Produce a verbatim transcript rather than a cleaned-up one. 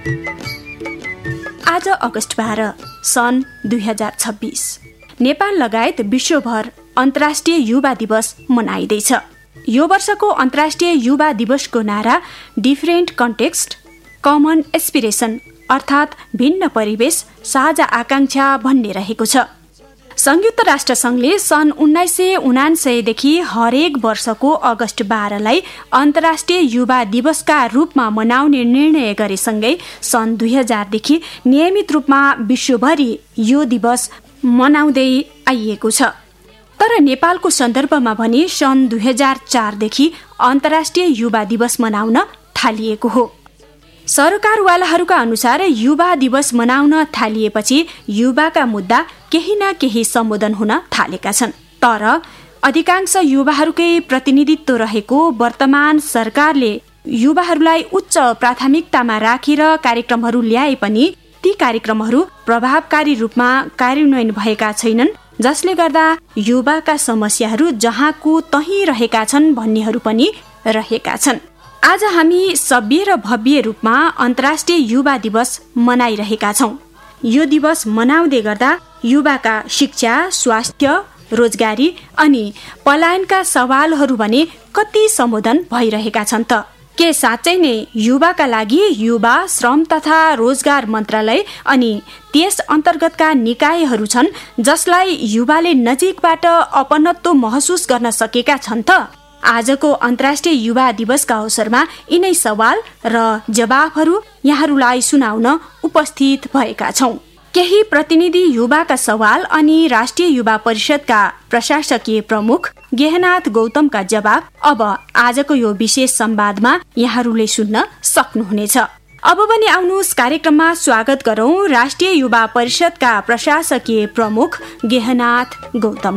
आज अगस्त बाह्र सन् दुई हजार छब्बिस नेपाल लगायत विश्वभर अन्तर्राष्ट्रिय युवा दिवस मनाइँदैछ। यो वर्षको अन्तर्राष्ट्रिय युवा दिवसको नारा डिफरेन्ट कन्टेक्स्ट कमन एस्पिरेसन अर्थात् भिन्न परिवेश साझा आकांक्षा भन्ने रहेको छ। संयुक्त राष्ट्र संघले सन् उन्नाइस सय उनान्सयदेखि हरेक वर्षको अगस्त बाह्रलाई अन्तर्राष्ट्रिय युवा दिवसका रूपमा मनाउने निर्णय गरेसँगै सन् दुई हजारदेखि नियमित रूपमा विश्वभरि यो दिवस मनाउँदै आइएको छ। तर नेपालको सन्दर्भमा भने सन् दुई हजार चारदेखि अन्तर्राष्ट्रिय युवा दिवस मनाउन थालिएको हो। सरकारवालाहरूका अनुसार युवा दिवस मनाउन थालिएपछि युवाका मुद्दा केही न केही सम्बोधन हुन थालेका छन्। तर अधिकांश युवाहरूकै प्रतिनिधित्व रहेको वर्तमान सरकारले युवाहरूलाई उच्च प्राथमिकतामा राखेर कार्यक्रमहरू ल्याए पनि ती कार्यक्रमहरू प्रभावकारी रूपमा कार्यान्वयन भएका छैनन्, जसले गर्दा युवाका समस्याहरू जहाँको तहीँ रहेका छन् भन्नेहरू पनि रहेका छन्। आज हामी सभ्य र भव्य रूपमा अन्तर्राष्ट्रिय युवा दिवस मनाइरहेका छौं। यो दिवस मनाउँदै गर्दा युवाका शिक्षा, स्वास्थ्य, रोजगारी अनि पलायनका सवालहरू भने कति सम्बोधन भइरहेका छन् त? के साँच्चै नै युवाका लागि युवा श्रम तथा रोजगार मन्त्रालय अनि त्यस अन्तर्गतका निकायहरू छन् जसलाई युवाले नजिकबाट अपनत्व महसुस गर्न सकेका छन् त? आजको अन्तर्राष्ट्रिय युवा दिवसका अवसरमा यिनै सवाल र जवाफहरू यहाँहरूलाई सुनाउन उपस्थित भएका छौं। केही प्रतिनिधि युवाका सवाल अनि राष्ट्रिय युवा परिषदका प्रशासकीय प्रमुख गेहनाथ गौतमका जवाब अब आजको यो विशेष संवादमा यहाँहरूले सुन्न सक्नुहुनेछ। अब पनि आउनुहोस् कार्यक्रममा स्वागत गरौं राष्ट्रिय युवा परिषदका प्रशासकीय प्रमुख गेहनाथ गौतम।